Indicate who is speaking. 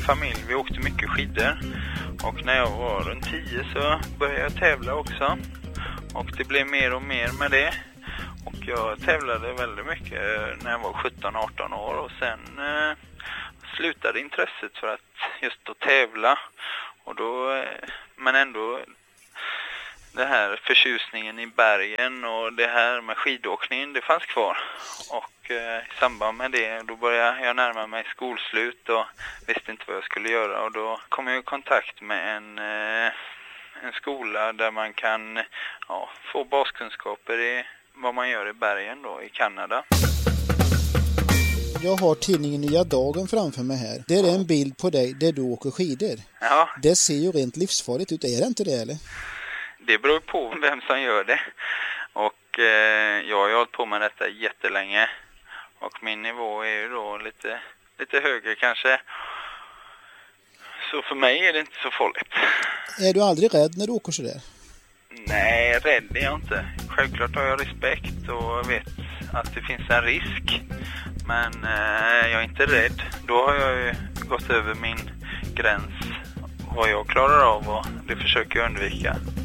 Speaker 1: familj, vi åkte mycket skidor. Och när jag var runt 10 så började jag tävla också. Och det blev mer och mer med det. Och jag tävlade väldigt mycket när jag var 17-18 år. Och sen slutade intresset för att just att tävla. Och då, men ändå det här förtjusningen i bergen och det här med skidåkningen, det fanns kvar. Och i samband med det då började jag närma mig skolslut och visste inte vad jag skulle göra. Och då kom jag i kontakt med en skola där man kan få baskunskaper i vad man gör i bergen då i Kanada.
Speaker 2: Jag har tidningen Nya Dagen framför mig här. Det är en bild på dig där du åker skidor.
Speaker 1: Ja.
Speaker 2: Det ser ju rent livsfarligt ut, är det inte det eller? Det
Speaker 1: beror på vem som gör det. Och jag har ju hållit på med detta jättelänge. Och min nivå är ju då lite högre kanske. Så för mig är det inte så farligt.
Speaker 2: Är du aldrig rädd när du åker sådär?
Speaker 1: Nej, rädd är jag inte. Självklart har jag respekt och vet att det finns en risk. Men jag är inte rädd. Då har jag ju gått över min gräns. Vad jag klarar av och det försöker jag undvika.